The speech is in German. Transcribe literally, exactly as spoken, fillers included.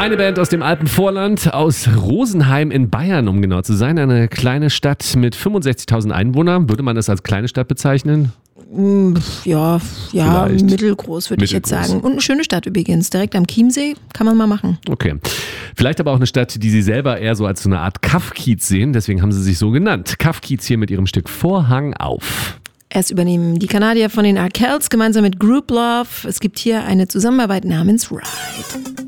Eine Band aus dem Alpenvorland, aus Rosenheim in Bayern, um genau zu sein. Eine kleine Stadt mit fünfundsechzigtausend Einwohnern. Würde man das als kleine Stadt bezeichnen? Ja, ja, Vielleicht. mittelgroß würde ich jetzt Mittelgroß. sagen. Und eine schöne Stadt übrigens, direkt am Chiemsee, kann man mal machen. Okay. Vielleicht aber auch eine Stadt, die sie selber eher so als so eine Art Kaff-Kiez sehen. Deswegen haben sie sich so genannt. Kaff-Kiez hier mit ihrem Stück Vorhang auf. Erst übernehmen die Kanadier von den Arkells gemeinsam mit Group Love. Es gibt hier eine Zusammenarbeit namens Ride.